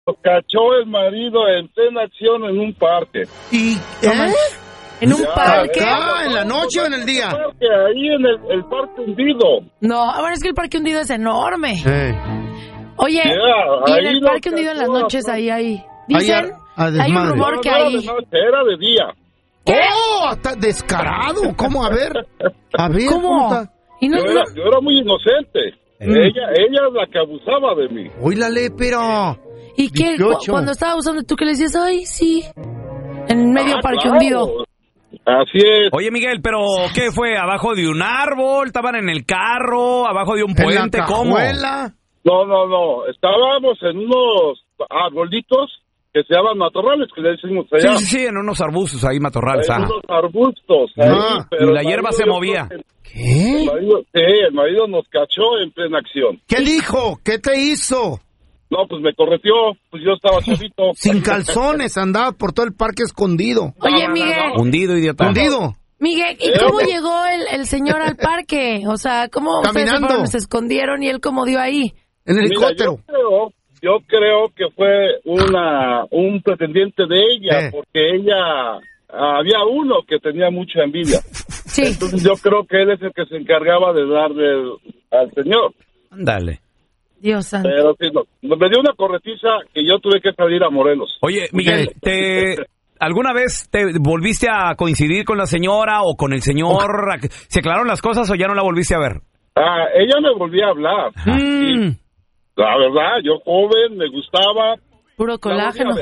Nos cachó el marido en plena acción en un parque. ¿Y ¿En un parque? acá, en la noche o en el día? Ahí en el parque hundido. No, bueno, es que el parque hundido es enorme. Oye, Yeah, y en ahí el nos parque hundido en las cachó, noches ahí. Ahí Dicen, a hay un desmadre. rumor que No era ahí. de noche, era de día. ¡Oh! Hasta descarado. ¿Cómo? A ver. ¿Cómo? está? Y no, Yo era muy inocente. Ella es la que abusaba de mí. Óilale, pero... ¿Y qué? 18. Cuando estaba usando, ¿tú qué le decías? Ay, sí. En medio parque Claro. hundido. Así es. Oye, Miguel, pero ¿qué fue? ¿Abajo de un árbol? ¿Estaban en el carro? ¿Abajo de un En la puente? ¿Cómo? cajuela. No. Estábamos en unos arbolitos que se llaman matorrales, que le decimos allá. Sí, en unos arbustos ahí, matorrales. En ajá. unos arbustos. Ahí, Ah, pero y la el hierba marido, se yo movía. creo que ¿Qué? el marido nos cachó en plena acción. ¿Qué dijo? ¿Qué te hizo? No, pues me correteó, pues yo estaba solito. Sin calzones, andaba por todo el parque escondido. Oye, Miguel. Hundido, idiota. ¿Hundido? Miguel, ¿y cómo llegó el señor al parque? O sea, ¿cómo ustedes Caminando. se escondieron y él cómo dio ahí? En Mira, helicóptero. yo creo que fue un pretendiente de ella, porque ella, había uno que tenía mucha envidia. Sí. Entonces yo creo que él es el que se encargaba de darle al señor. Ándale. Dios santo. Pero sí, me dio una corretiza que yo tuve que salir a Morelos. Oye, Miguel, ¿alguna vez te volviste a coincidir con la señora o con el señor? ¿Se aclararon las cosas o ya no la volviste a ver? Ella me volvía a hablar. Y, la verdad, yo joven, me gustaba. Puro colágeno.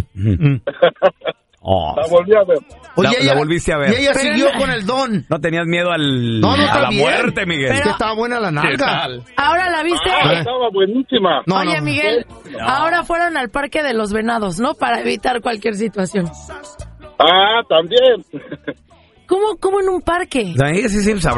La volví a ver. Oye, la volviste a ver. Y ella siguió con el don. No tenías miedo a No, la está bien. muerte, Miguel. Es que estaba buena la ¿Qué nalga. tal? Ahora la viste. Estaba buenísima. No, Oye, no. Miguel, ahora fueron al parque de los venados, ¿no? Para evitar cualquier situación. También. ¿Cómo en un parque? Ahí sí,